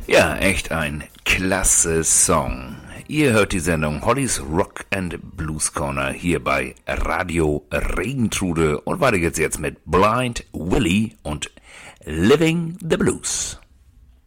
Ja, echt ein klasse Song. Ihr hört die Sendung Hollys Rock and Blues Corner hier bei Radio Regentrude und weiter geht's jetzt mit Blind Willie und Living the Blues.